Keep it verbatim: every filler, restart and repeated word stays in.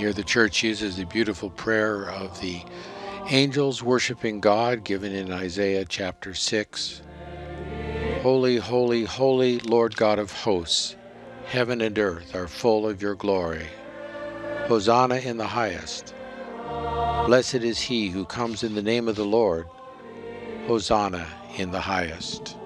here the church uses the beautiful prayer of the angels worshiping God given in Isaiah chapter six. Holy, holy, holy, Lord God of hosts, heaven and earth are full of your glory. Hosanna in the highest. Blessed is he who comes in the name of the Lord. Hosanna in the highest.